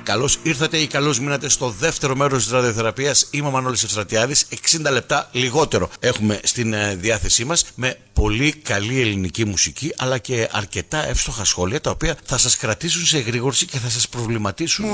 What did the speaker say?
Καλώς ήρθατε ή καλώς μείνατε στο δεύτερο μέρος της ραδιοθεραπείας. Είμαι ο Μανώλης Ευστρατιάδης. 60 λεπτά λιγότερο έχουμε στην διάθεσή μας, με πολύ καλή ελληνική μουσική, αλλά και αρκετά εύστοχα σχόλια, τα οποία θα σας κρατήσουν σε εγρήγορση και θα σας προβληματίσουν.